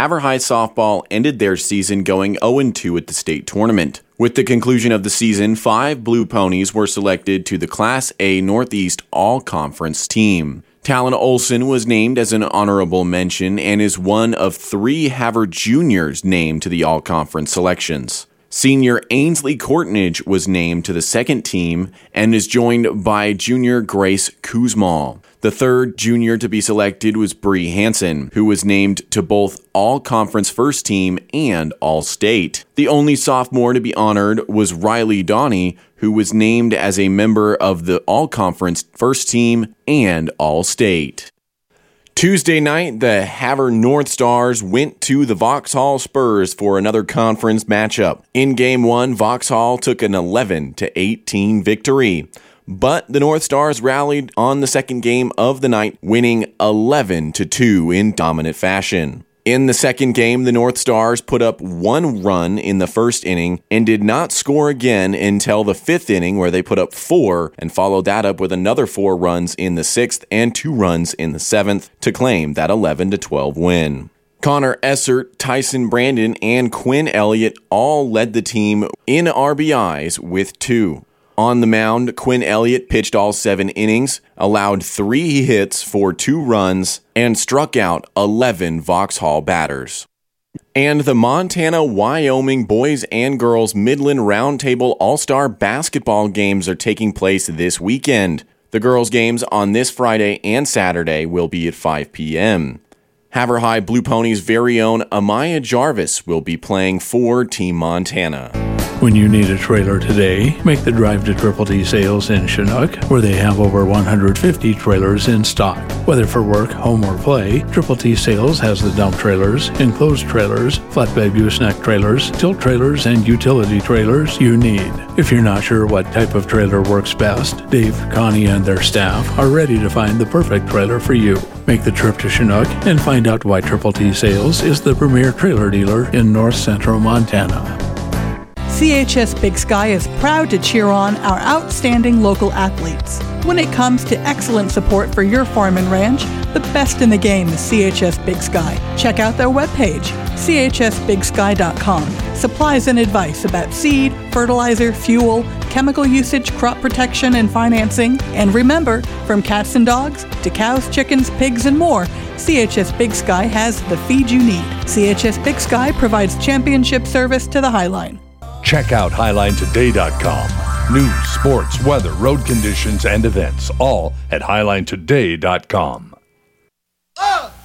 Haverhigh softball ended their season going 0-2 at the state tournament. With the conclusion of the season, 5 Blue Ponies were selected to the Class A Northeast All-Conference team. Talon Olson was named as an honorable mention and is one of 3 Havre juniors named to the All-Conference selections. Senior Ainsley Courtnage was named to the second team and is joined by junior Grace Kuzmal. The third junior to be selected was Bree Hansen, who was named to both All-Conference First Team and All-State. The only sophomore to be honored was Riley Donnie, who was named as a member of the All-Conference First Team and All-State. Tuesday night, the Havre North Stars went to the Vauxhall Spurs for another conference matchup. In Game 1, Vauxhall took an 11-18 victory. But the North Stars rallied on the second game of the night, winning 11-2 in dominant fashion. In the second game, the North Stars put up 1 run in the first inning and did not score again until the 5th inning, where they put up 4 and followed that up with another 4 runs in the 6th and 2 runs in the 7th to claim that 11-12 win. Connor Essert, Tyson Brandon, and Quinn Elliott all led the team in RBIs with 2. On the mound, Quinn Elliott pitched all 7 innings, allowed 3 hits for 2 runs, and struck out 11 Vauxhall batters. And the Montana-Wyoming boys and girls Midland Roundtable All-Star basketball games are taking place this weekend. The girls' games on this Friday and Saturday will be at 5 p.m. Haverhigh Blue Ponies' very own Amaya Jarvis will be playing for Team Montana. When you need a trailer today, make the drive to Triple T Sales in Chinook, where they have over 150 trailers in stock. Whether for work, home, or play, Triple T Sales has the dump trailers, enclosed trailers, flatbed gooseneck trailers, tilt trailers, and utility trailers you need. If you're not sure what type of trailer works best, Dave, Connie, and their staff are ready to find the perfect trailer for you. Make the trip to Chinook and find out why Triple T Sales is the premier trailer dealer in north central Montana. CHS Big Sky is proud to cheer on our outstanding local athletes. When it comes to excellent support for your farm and ranch, the best in the game is CHS Big Sky. Check out their webpage, chsbigsky.com. Supplies and advice about seed, fertilizer, fuel, chemical usage, crop protection, and financing. And remember, from cats and dogs to cows, chickens, pigs, and more, CHS Big Sky has the feed you need. CHS Big Sky provides championship service to the Highline. Check out HighlineToday.com. News, sports, weather, road conditions, and events, all at HighlineToday.com.